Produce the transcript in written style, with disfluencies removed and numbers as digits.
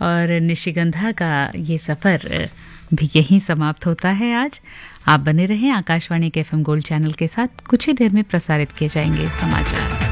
और निशिगंधा का ये सफ़र भी यहीं समाप्त होता है आज। आप बने रहें आकाशवाणी के FM गोल्ड चैनल के साथ। कुछ ही देर में प्रसारित किए जाएंगे समाचार।